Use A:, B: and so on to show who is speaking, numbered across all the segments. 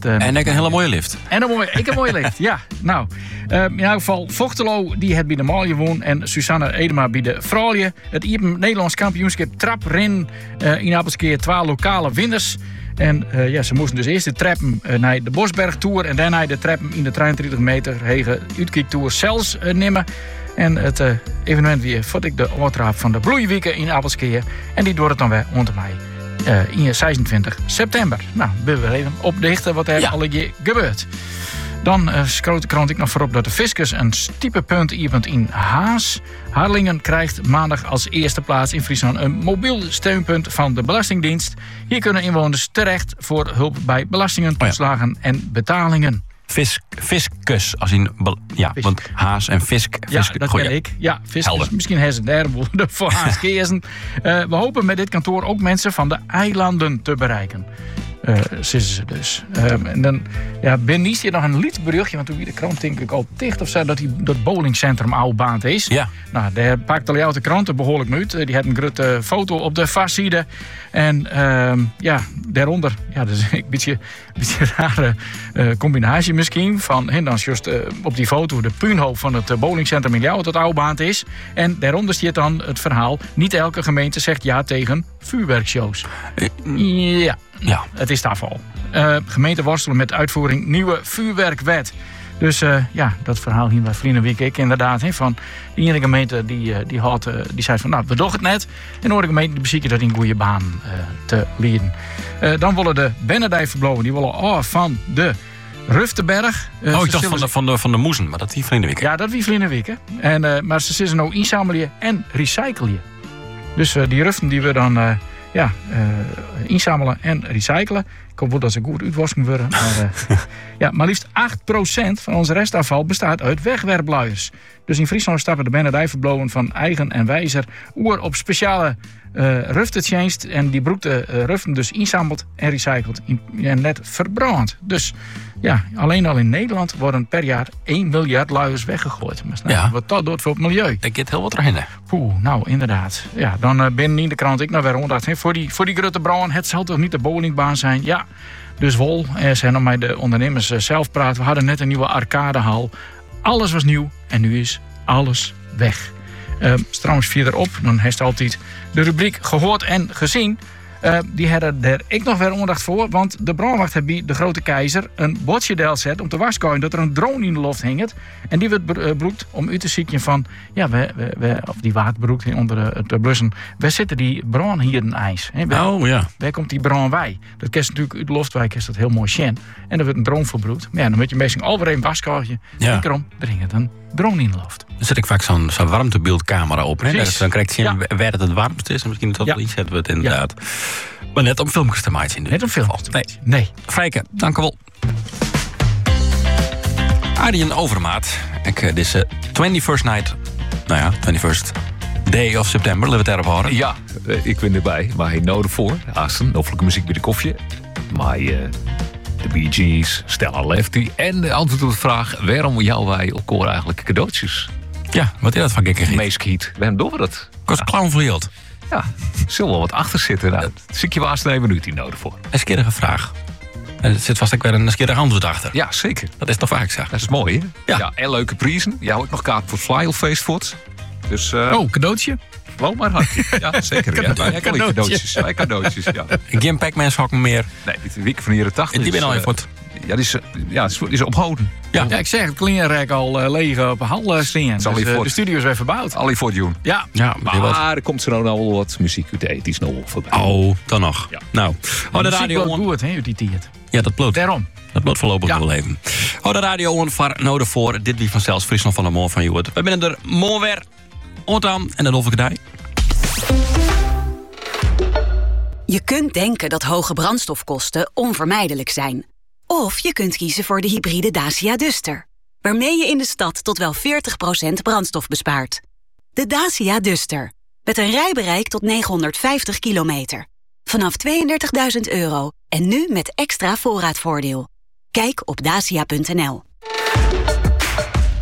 A: En ik een hele mooie lift.
B: En een mooie lift, ja. Nou, in ieder geval, Vochtelo, die het bij de Malje woon. En Susanne Edema bij de Vrouwje. Het Iepen Nederlands kampioenschap trapren in Appelskeer 12 lokale winners. En ze moesten dus eerst de treppen naar de Bosbergtour. En daarna de treppen in de 33 meter hege Uitkijktour zelfs nemen. En het evenement weer vond ik de overtrap van de Bloeiweken in Appelskeer. En die door het dan weer onder mij. In 26 september. Nou, we weer even opdichten wat er al gebeurt. Dan scroot de krant ik nog voorop dat de fiscus een stiepenpunt iepent in Haas. Harlingen krijgt maandag als eerste plaats in Friesland een mobiel steunpunt van de Belastingdienst. Hier kunnen inwoners terecht voor hulp bij belastingen, toeslagen en betalingen.
A: Fiscus, als in... want Haas en Fisk...
B: Ja, dat ken ik. Ja, Fiscus. Misschien hebben ze daar voor Haas keersen. We hopen met dit kantoor ook mensen van de eilanden te bereiken. Zitten ze dus. En dan Ben Nies hier nog een liedberichtje, want toen wie de krant denk ik al dicht of zo dat bowlingcentrum oudbaand is. Ja. Nou, daar pakt al jou de kranten behoorlijk uit. Die had een grote foto op de fastside. En daaronder, dat is een beetje rare combinatie misschien. Van, en dan is juist op die foto de puinhoofd van het bowlingcentrum in Ljouw dat oudbaand is. En daaronder staat dan het verhaal, niet elke gemeente zegt ja tegen vuurwerkshows. Ja, het is daarvan. Gemeente worstelen met uitvoering nieuwe vuurwerkwet. Dus dat verhaal hier bij Vriendenweek ik inderdaad. Van de ene gemeente die zei van nou, we doen het net. En de andere gemeente die bezieken dat in goede baan te leren. Dan willen de Bennedij verbloven. Die willen van de Ruftenberg.
A: Ik dacht van de Moezen, maar dat die Vriendenweek.
B: Ja, dat wie Vriendenweek. Maar ze zitten nou inzamelen en recyclen. Dus die ruften die we dan... inzamelen en recyclen. Ik hoop wel dat ze goed uitwassen worden. Maar liefst 8% van ons restafval bestaat uit wegwerpluiers. Dus in Friesland stappen de Bennedijverblowen van Eigen en Wijzer oer op speciale ruftetjenst. En die broekte ruften dus inzameld en recycled en net verbrand. Dus alleen al in Nederland worden per jaar 1 miljard luiers weggegooid. Maar wat dat doet voor het milieu.
A: Dat gaat heel wat erin.
B: Nou inderdaad. Ja, dan binnen in de krant ik nou weer ronddacht. Voor die grote brand, het zal toch niet de bowlingbaan zijn? Ja, dus wel. Ze hebben nog met de ondernemers zelf praten. We hadden net een nieuwe arcadehal. Alles was nieuw en nu is alles weg. Trouwens verderop, dan heeft altijd de rubriek gehoord en gezien. Die hadden er ik nog weer aandacht voor. Want de brandwacht heeft bij de Grote Keizer een bordje deel zet om te waarschuwen dat er een drone in de lucht hing. En die werd beroekt om u te zien van... of die waard beroekt onder het blussen. Waar zitten die brand hier in ijs? Waar komt die brand bij? Dat kerst natuurlijk uit de luchtwijk is dat heel mooi sjen. En er wordt een drone verbroekt. Maar dan moet je meestal alweer een waarschuwen. Ja. Daarom brengt een drone in de lucht.
A: Dan zet ik vaak zo'n warmtebeeldcamera op. Dan krijg je waar het warmste is. En misschien dat wel iets zetten we het inderdaad. Ja. Maar net om filmpjes te maken.
B: Net om filmpjes te maken. Nee.
A: Fijke, dank u wel. Arjen Overmaat. Dit is 21st night. 21st day of september. Laten we het daarop horen.
C: Ja, ik ben erbij. Maar hij nodig voor. Assen, hoffelijke muziek bij de koffie. Maar de Bee Gees, Stella Lefty. En de antwoord op de vraag, waarom jou wij elkaar eigenlijk cadeautjes?
A: Ja, wat is dat van gekke
C: meeskiet? Waarom doen we dat?
A: Kost clown verheeld.
C: Ja, zullen wel wat achter zitten. Nou, zie ik je waast een minuut die nodig voor.
A: Een skerige vraag. Er zit vast ook weer een skerige antwoord achter.
C: Ja, zeker.
A: Dat is toch vaak zo.
C: Dat is mooi, hè? Ja, en leuke prijzen. Jij houdt nog kaart voor het Flyelfeest voort. Dus,
B: cadeautje?
C: Wel maar hartje. Ja, zeker. Cadeautjes. Cadeautjes, ja.
A: Geen Pac-Man hak meer.
C: Nee, die week van de jaren 80.
A: Die ben al even
C: Ja, die is ophouden.
B: Ja, ik zeg, het klingenrek al leeg op hal staan. Dus, de studio is weer verbouwd.
C: Al voor doen.
B: Ja.
C: Maar er komt zo nou al wat muziek uit de ethisch nog voorbij.
A: Oh, dan nog. Ja. Nou.
B: De radio goed, hè, uit die tijd.
A: Ja, dat bloot.
B: Daarom.
A: Dat bloot voorlopig wel even. De radio onvar nodig voor. Dit wie vanzelfs Friesland van de Moor van Joert. We binnen er mooi weer. Ontaan en dan ik het.
D: Je kunt denken dat hoge brandstofkosten onvermijdelijk zijn. Of je kunt kiezen voor de hybride Dacia Duster, waarmee je in de stad tot wel 40% brandstof bespaart. De Dacia Duster, met een rijbereik tot 950 kilometer. Vanaf €32.000 en nu met extra voorraadvoordeel. Kijk op dacia.nl.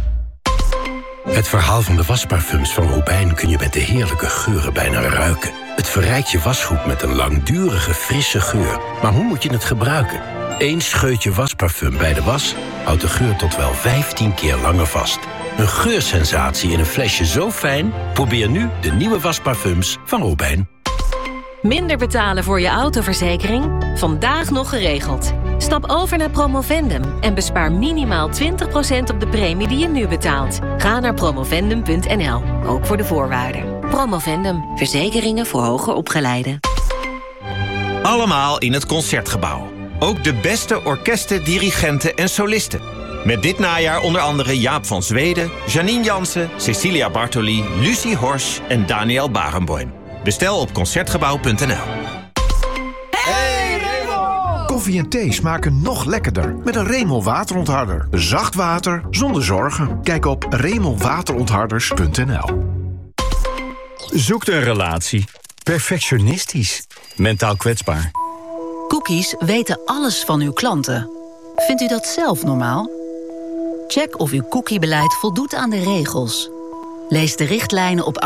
E: Het verhaal van de wasparfums van Robijn kun je met de heerlijke geuren bijna ruiken. Het verrijkt je wasgoed met een langdurige, frisse geur. Maar hoe moet je het gebruiken? 1 scheutje wasparfum bij de was houdt de geur tot wel 15 keer langer vast. Een geursensatie in een flesje zo fijn? Probeer nu de nieuwe wasparfums van Robijn.
F: Minder betalen voor je autoverzekering? Vandaag nog geregeld. Stap over naar Promovendum en bespaar minimaal 20% op de premie die je nu betaalt. Ga naar promovendum.nl, ook voor de voorwaarden. Promovendum, verzekeringen voor hoger opgeleiden.
G: Allemaal in het Concertgebouw. Ook de beste orkesten, dirigenten en solisten. Met dit najaar onder andere Jaap van Zweden, Janine Jansen, Cecilia Bartoli, Lucie Horsch en Daniel Barenboim. Bestel op Concertgebouw.nl.
H: Hey Remo! Koffie en thee smaken nog lekkerder met een Remo waterontharder. Zacht water zonder zorgen. Kijk op remowaterontharders.nl.
I: Zoekt een relatie. Perfectionistisch. Mentaal kwetsbaar.
J: Cookies weten alles van uw klanten. Vindt u dat zelf normaal? Check of uw cookiebeleid voldoet aan de regels. Lees de richtlijnen op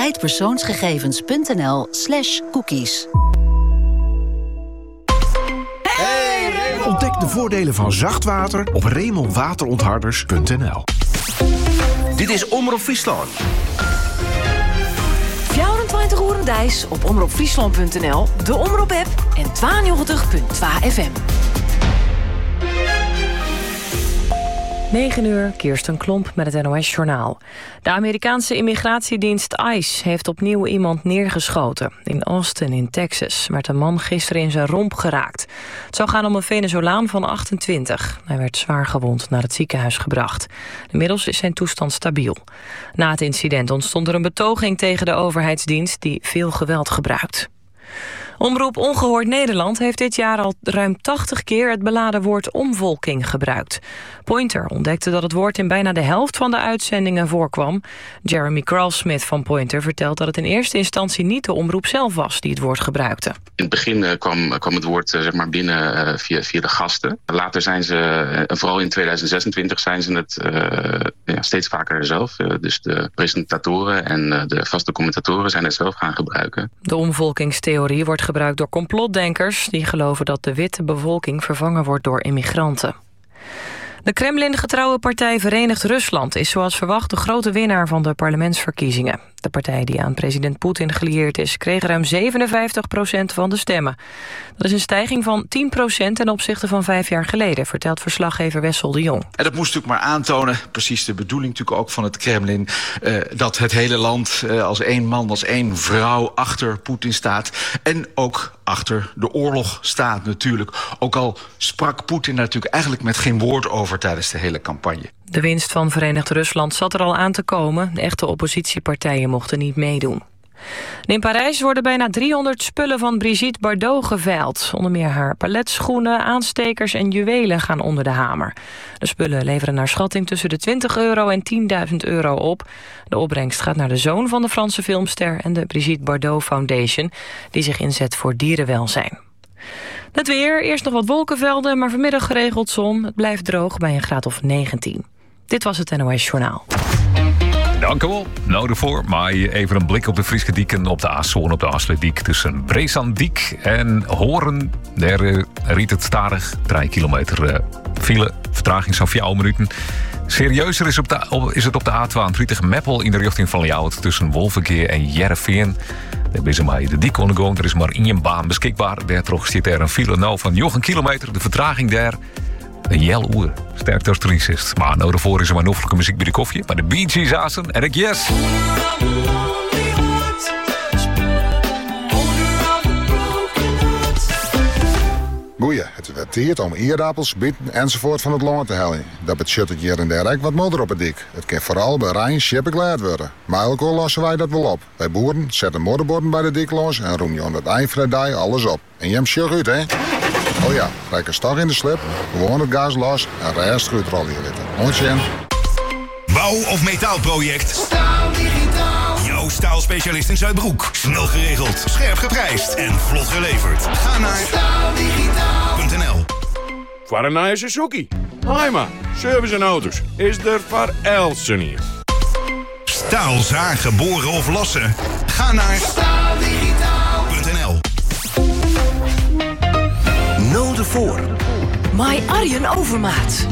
J: autoriteitpersoonsgegevens.nl/cookies.
H: Ontdek de voordelen van zacht water op remowaterontharders.nl.
E: Dit is Omroep Friesland.
K: 24 uur Dijs op omroepfriesland.nl, de Omroep-app en 92.2 FM.
L: 9 uur, Kirsten Klomp met het NOS-journaal. De Amerikaanse immigratiedienst ICE heeft opnieuw iemand neergeschoten. In Austin in Texas werd een man gisteren in zijn romp geraakt. Het zou gaan om een Venezolaan van 28. Hij werd zwaar gewond naar het ziekenhuis gebracht. Inmiddels is zijn toestand stabiel. Na het incident ontstond er een betoging tegen de overheidsdienst die veel geweld gebruikt. Omroep Ongehoord Nederland heeft dit jaar al ruim 80 keer het beladen woord omvolking gebruikt. Pointer ontdekte dat het woord in bijna de helft van de uitzendingen voorkwam. Jeremy Kralsmith van Pointer vertelt dat het in eerste instantie niet de omroep zelf was die het woord gebruikte.
M: In het begin kwam het woord binnen via de gasten. Later zijn ze, en vooral in 2026, zijn ze het steeds vaker zelf. Dus de presentatoren en de vaste commentatoren zijn het zelf gaan gebruiken.
L: De omvolkingstheorie wordt gebruikt door complotdenkers die geloven dat de witte bevolking vervangen wordt door immigranten. De Kremlin-getrouwe partij Verenigd Rusland is zoals verwacht de grote winnaar van de parlementsverkiezingen. De partij die aan president Poetin gelieerd is, kreeg ruim 57% van de stemmen. Dat is een stijging van 10% ten opzichte van 5 jaar geleden, vertelt verslaggever Wessel de Jong.
N: En dat moest natuurlijk maar aantonen, precies de bedoeling natuurlijk ook van het Kremlin, dat het hele land als één man, als één vrouw achter Poetin staat. En ook achter de oorlog staat natuurlijk. Ook al sprak Poetin natuurlijk eigenlijk met geen woord over tijdens de hele campagne.
L: De winst van Verenigd Rusland zat er al aan te komen. De echte oppositiepartijen mochten niet meedoen. En in Parijs worden bijna 300 spullen van Brigitte Bardot geveild. Onder meer haar paletschoenen, aanstekers en juwelen gaan onder de hamer. De spullen leveren naar schatting tussen de €20 en €10.000 op. De opbrengst gaat naar de zoon van de Franse filmster en de Brigitte Bardot Foundation, die zich inzet voor dierenwelzijn. Het weer, eerst nog wat wolkenvelden, maar vanmiddag geregeld zon. Het blijft droog bij een graad of 19. Dit was het NOS Journaal.
C: Dank u wel. Nou ervoor, maar even een blik op de Frieske Dieken op de A-zone, op de Asleediek tussen Breesandiek en Horen. Daar riet het stadig, 3 kilometer file, vertraging zo'n 4 minuten. Serieuzer is het op de A12 Rietige-Meppel in de richting van Ljouwert tussen Wolvenkeer en Jereveen. Daar is maar de dik ondergang, er is maar 1 baan beschikbaar. Daardoor zit er een file nou van 9 kilometer. De vertraging daar een jel uur. Sterkte als 63. Maar nou daarvoor is er maar noffelijke muziek bij de koffie. Maar de Bee Gees azen en ik yes.
O: Boeien, het werd tijd om eerdapels, bieten enzovoort van het land te halen. Dat betekent het hier en daar ook wat modder op het dik. Het kan vooral bij Rijn schippen klaar worden. Maar elke lossen wij dat wel op. Wij boeren zetten modderborden bij de dik los en roem je onder het eindvrijdag alles op. En je hem sjug uit, hè? Oh ja, rijk een stok in de slip, gewoon het gas los en rest goed rollen hier zitten. Ontjen.
P: Bouw- of metaalproject? Staal Digitaal. Jouw staalspecialist in Zuidbroek. Snel geregeld, scherp geprijsd en vlot geleverd. Ga naar staaldigitaal.nl.
Q: Voor een nieuwe Suzuki. Haima, service en auto's is er voor Elsen hier.
P: Staalzaag, geboren of lossen? Ga naar staaldigitaal. voor.
K: My Arjen Overmaat.